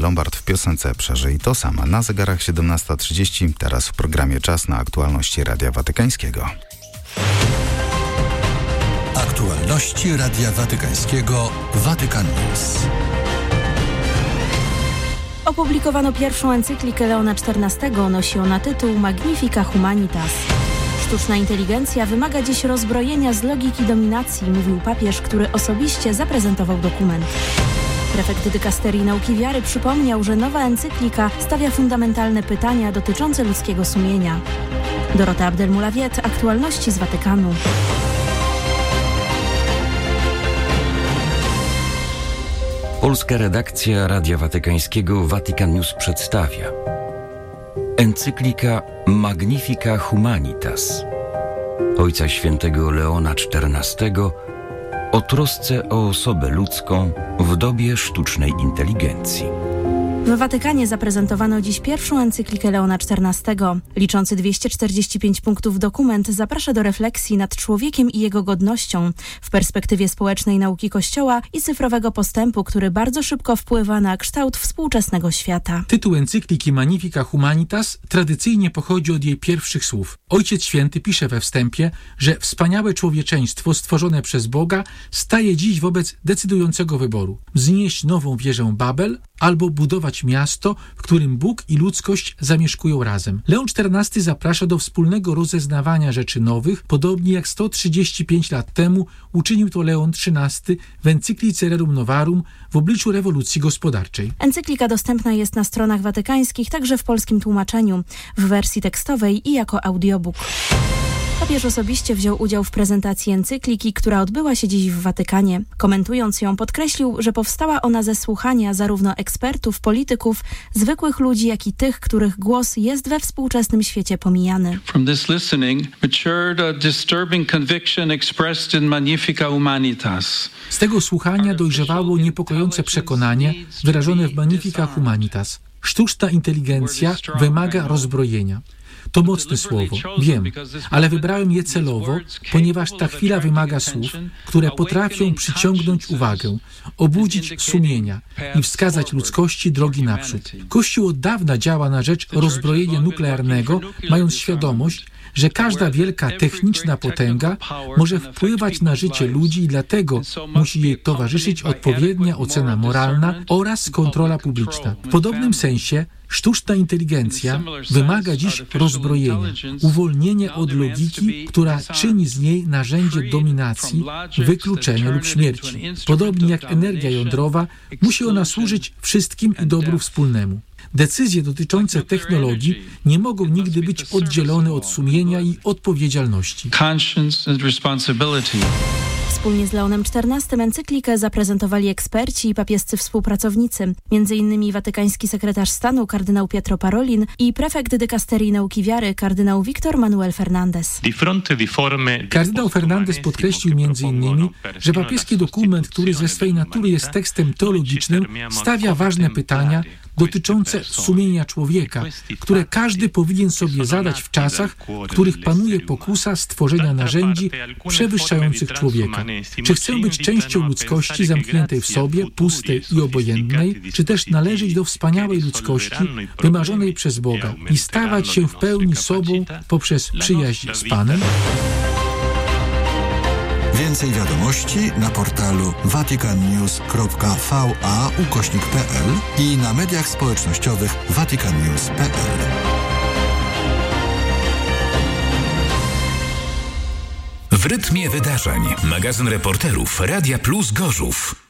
Lombard w piosence Przeżyj to sama. Na zegarach 17:30, teraz w programie Czas na aktualności Radia Watykańskiego. Aktualności Radia Watykańskiego Vatican News. Opublikowano pierwszą encyklikę Leona XIV. Nosi ona tytuł Magnifica Humanitas. Sztuczna inteligencja wymaga dziś rozbrojenia z logiki dominacji, mówił papież, który osobiście zaprezentował dokument. Prefekt dykasterii nauki wiary przypomniał, że nowa encyklika stawia fundamentalne pytania dotyczące ludzkiego sumienia. Dorota Abdelmulawiet, aktualności z Watykanu. Polska redakcja Radia Watykańskiego Vatican News przedstawia encyklika Magnifica Humanitas Ojca Świętego Leona XIV o trosce o osobę ludzką w dobie sztucznej inteligencji. W Watykanie zaprezentowano dziś pierwszą encyklikę Leona XIV. Liczący 245 punktów dokument zaprasza do refleksji nad człowiekiem i jego godnością w perspektywie społecznej nauki Kościoła i cyfrowego postępu, który bardzo szybko wpływa na kształt współczesnego świata. Tytuł encykliki Magnifica Humanitas tradycyjnie pochodzi od jej pierwszych słów. Ojciec Święty pisze we wstępie, że wspaniałe człowieczeństwo stworzone przez Boga staje dziś wobec decydującego wyboru: wznieść nową wieżę Babel albo budować miasto, w którym Bóg i ludzkość zamieszkują razem. Leon XIV zaprasza do wspólnego rozeznawania rzeczy nowych, podobnie jak 135 lat temu uczynił to Leon XIII w encyklice Rerum Novarum w obliczu rewolucji gospodarczej. Encyklika dostępna jest na stronach watykańskich, także w polskim tłumaczeniu, w wersji tekstowej i jako audiobook. Papież osobiście wziął udział w prezentacji encykliki, która odbyła się dziś w Watykanie. Komentując ją, podkreślił, że powstała ona ze słuchania zarówno ekspertów, polityków, zwykłych ludzi, jak i tych, których głos jest we współczesnym świecie pomijany. From this listening matured a disturbing conviction expressed in Magnifica Humanitas. Z tego słuchania dojrzewało niepokojące przekonanie wyrażone w Magnifica Humanitas. Sztuczna inteligencja wymaga rozbrojenia. To mocne słowo, wiem, ale wybrałem je celowo, ponieważ ta chwila wymaga słów, które potrafią przyciągnąć uwagę, obudzić sumienia i wskazać ludzkości drogi naprzód. Kościół od dawna działa na rzecz rozbrojenia nuklearnego, mając świadomość, że każda wielka techniczna potęga może wpływać na życie ludzi i dlatego musi jej towarzyszyć odpowiednia ocena moralna oraz kontrola publiczna. W podobnym sensie sztuczna inteligencja wymaga dziś rozbrojenia, uwolnienia od logiki, która czyni z niej narzędzie dominacji, wykluczenia lub śmierci. Podobnie jak energia jądrowa, musi ona służyć wszystkim i dobru wspólnemu. Decyzje dotyczące technologii nie mogą nigdy być oddzielone od sumienia i odpowiedzialności. Wspólnie z Leonem XIV encyklikę zaprezentowali eksperci i papiescy współpracownicy, m.in. watykański sekretarz stanu kardynał Pietro Parolin i prefekt dykasterii nauki wiary kardynał Victor Manuel Fernandez. Kardynał Fernandez podkreślił m.in., że papieski dokument, który ze swej natury jest tekstem teologicznym, stawia ważne pytania dotyczące sumienia człowieka, które każdy powinien sobie zadać w czasach, w których panuje pokusa stworzenia narzędzi przewyższających człowieka. Czy chcę być częścią ludzkości zamkniętej w sobie, pustej i obojętnej, czy też należeć do wspaniałej ludzkości wymarzonej przez Boga i stawać się w pełni sobą poprzez przyjaźń z Panem? Więcej wiadomości na portalu vaticannews.va/pl i na mediach społecznościowych vaticannews.pl. W rytmie wydarzeń. Magazyn reporterów Radia Plus Gorzów.